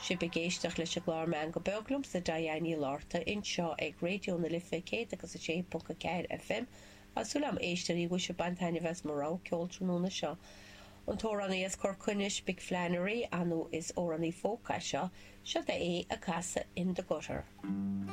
Si begéisteach leis a glár me go beglum sa Diana Lárta inseo ag radio na Lifa Cé agus a 6.4 FM asúlam éisteí go se bantainine ves marrá ceoltrúna seo. An tóraní is corcunis Big Flannery anú is óraní fóca seo, se é a casa in the gutter.